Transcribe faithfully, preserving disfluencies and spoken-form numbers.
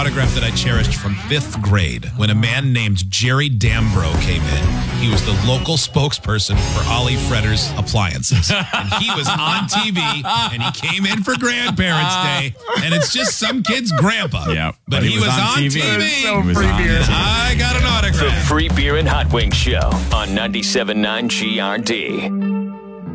autograph that I cherished from fifth grade when a man named Jerry Dambro came in. He was the local spokesperson for Ollie Fretter's Appliances. And he was on T V, and he came in for Grandparents' Day, and it's just some kid's grandpa. Yeah, but, but he, he was, was on, on T V. T V. So he was free on beer. I got an autograph. The Free Beer and Hot Wings Show on ninety-seven point nine G R D.